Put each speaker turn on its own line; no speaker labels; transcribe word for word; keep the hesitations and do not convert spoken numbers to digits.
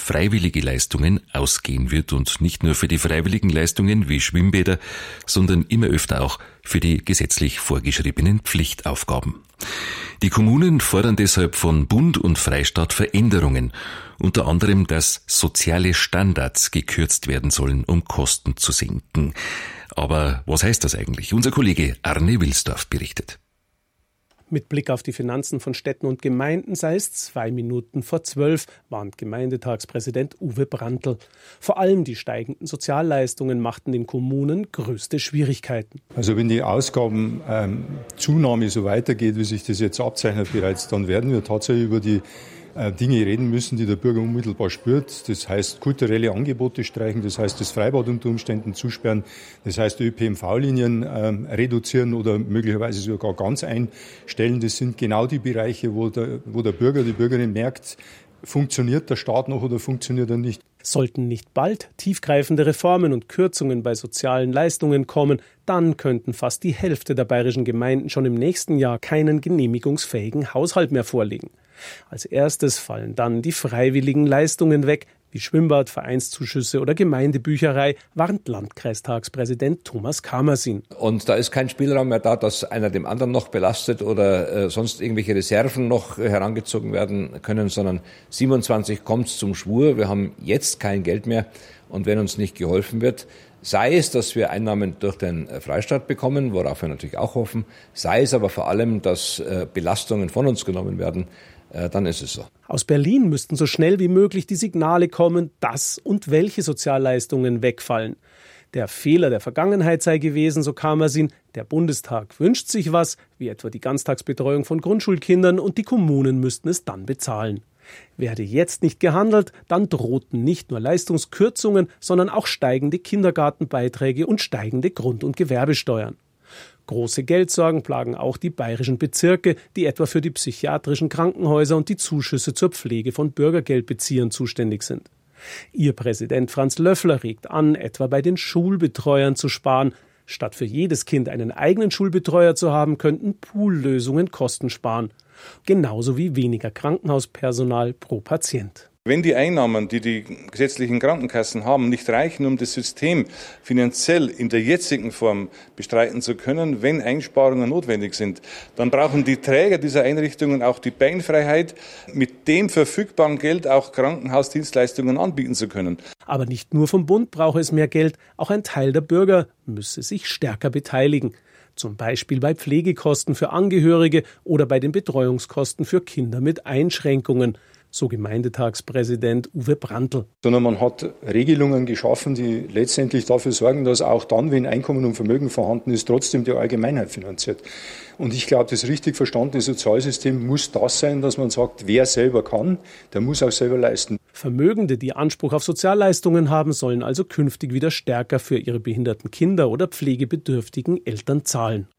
freiwillige Leistungen ausgehen wird und nicht nur für die freiwilligen Leistungen wie Schwimmbäder, sondern immer öfter auch für die gesetzlich vorgeschriebenen Pflichtaufgaben. Die Kommunen fordern deshalb von Bund und Freistaat Veränderungen, unter anderem, dass soziale Standards gekürzt werden sollen, um Kosten zu senken. Aber was heißt das eigentlich? Unser Kollege Arne Wilsdorf berichtet.
Mit Blick auf die Finanzen von Städten und Gemeinden sei es zwei Minuten vor zwölf, warnt Gemeindetagspräsident Uwe Brandl. Vor allem die steigenden Sozialleistungen machten den Kommunen größte Schwierigkeiten.
Also wenn die Ausgabenzunahme ähm, so weitergeht, wie sich das jetzt abzeichnet bereits, dann werden wir tatsächlich über die äh, Dinge reden müssen, die der Bürger unmittelbar spürt. Das heißt kulturelle Angebote streichen, das heißt das Freibad unter Umständen zusperren, das heißt Ö P N V-Linien ähm, reduzieren oder möglicherweise sogar ganz einstellen. Das sind genau die Bereiche, wo der, wo der Bürger, die Bürgerin merkt, funktioniert der Staat noch oder funktioniert er nicht.
Sollten nicht bald tiefgreifende Reformen und Kürzungen bei sozialen Leistungen kommen, dann könnten fast die Hälfte der bayerischen Gemeinden schon im nächsten Jahr keinen genehmigungsfähigen Haushalt mehr vorlegen. Als erstes fallen dann die freiwilligen Leistungen weg, wie Schwimmbad, Vereinszuschüsse oder Gemeindebücherei, warnt Landkreistagspräsident Thomas Kamersin.
Und da ist kein Spielraum mehr da, dass einer dem anderen noch belastet oder äh, sonst irgendwelche Reserven noch äh, herangezogen werden können, sondern siebenundzwanzig kommt zum Schwur. Wir haben jetzt kein Geld mehr und wenn uns nicht geholfen wird, sei es, dass wir Einnahmen durch den Freistaat bekommen, worauf wir natürlich auch hoffen, sei es aber vor allem, dass äh, Belastungen von uns genommen werden, dann ist es so.
Aus Berlin müssten so schnell wie möglich die Signale kommen, dass und welche Sozialleistungen wegfallen. Der Fehler der Vergangenheit sei gewesen, so Kamersin, der Bundestag wünscht sich was, wie etwa die Ganztagsbetreuung von Grundschulkindern, und die Kommunen müssten es dann bezahlen. Werde jetzt nicht gehandelt, dann drohten nicht nur Leistungskürzungen, sondern auch steigende Kindergartenbeiträge und steigende Grund- und Gewerbesteuern. Große Geldsorgen plagen auch die bayerischen Bezirke, die etwa für die psychiatrischen Krankenhäuser und die Zuschüsse zur Pflege von Bürgergeldbeziehern zuständig sind. Ihr Präsident Franz Löffler regt an, etwa bei den Schulbetreuern zu sparen. Statt für jedes Kind einen eigenen Schulbetreuer zu haben, könnten Poollösungen Kosten sparen. Genauso wie weniger Krankenhauspersonal pro Patient.
Wenn die Einnahmen, die die gesetzlichen Krankenkassen haben, nicht reichen, um das System finanziell in der jetzigen Form bestreiten zu können, wenn Einsparungen notwendig sind, dann brauchen die Träger dieser Einrichtungen auch die Beinfreiheit, mit dem verfügbaren Geld auch Krankenhausdienstleistungen anbieten zu können.
Aber nicht nur vom Bund brauche es mehr Geld, auch ein Teil der Bürger müsse sich stärker beteiligen. Zum Beispiel bei Pflegekosten für Angehörige oder bei den Betreuungskosten für Kinder mit Einschränkungen. So Gemeindetagspräsident Uwe Brandl.
Sondern man hat Regelungen geschaffen, die letztendlich dafür sorgen, dass auch dann, wenn Einkommen und Vermögen vorhanden ist, trotzdem die Allgemeinheit finanziert. Und ich glaube, das richtig verstandene Sozialsystem muss das sein, dass man sagt, wer selber kann, der muss auch selber leisten.
Vermögende, die Anspruch auf Sozialleistungen haben, sollen also künftig wieder stärker für ihre behinderten Kinder oder pflegebedürftigen Eltern zahlen.